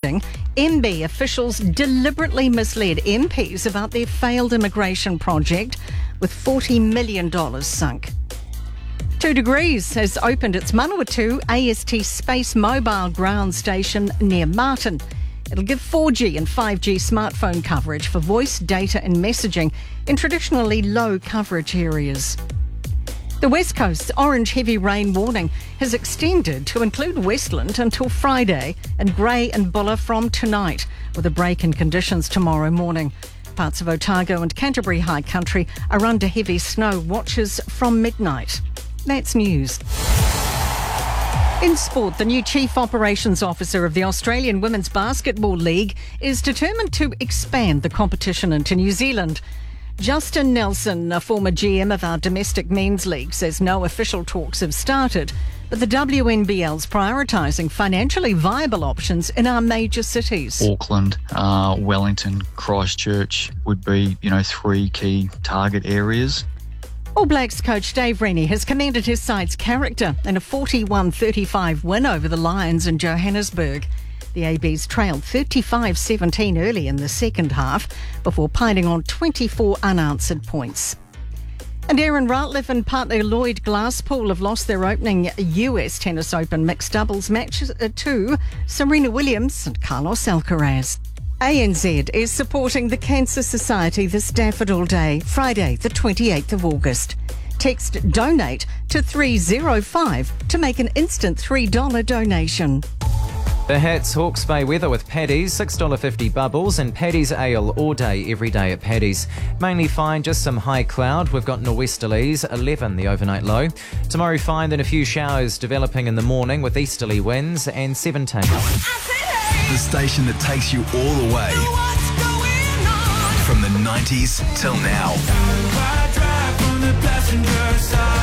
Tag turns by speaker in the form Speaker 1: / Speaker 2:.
Speaker 1: reading, MB officials deliberately misled MPs about their failed immigration project, with $40 million sunk. 2 Degrees has opened its Manawatu AST Space Mobile Ground Station near Martin. It'll give 4G and 5G smartphone coverage for voice, data and messaging in traditionally low coverage areas. The West Coast's orange heavy rain warning has extended to include Westland until Friday and Grey and Buller from tonight, with a break in conditions tomorrow morning. Parts of Otago and Canterbury High Country are under heavy snow watches from midnight. That's news. In sport, the new Chief Operations Officer of the Australian Women's Basketball League is determined to expand the competition into New Zealand. Justin Nelson, a former GM of our domestic men's league, says no official talks have started, but the WNBL's prioritising financially viable options in our major cities.
Speaker 2: Auckland, Wellington, Christchurch would be, 3 key target areas.
Speaker 1: All Blacks coach Dave Rennie has commended his side's character in a 41-35 win over the Lions in Johannesburg. The ABs trailed 35-17 early in the second half before piling on 24 unanswered points. And Erin Routliffe and partner Lloyd Glasspool have lost their opening US Tennis Open mixed doubles matches to Serena Williams and Carlos Alcaraz. ANZ is supporting the Cancer Society this Daffodil Day, Friday the 28th of August. Text DONATE to 305 to make an instant $3 donation.
Speaker 3: The Hats Hawke's Bay weather with Paddy's, $6.50 bubbles and Paddy's Ale all day, every day at Paddy's. Mainly fine, just some high cloud. We've got nor'westerlies, 11 the overnight low. Tomorrow fine, then a few showers developing in the morning with easterly winds and 17.
Speaker 4: The station that takes you all the way. From the 90s till now.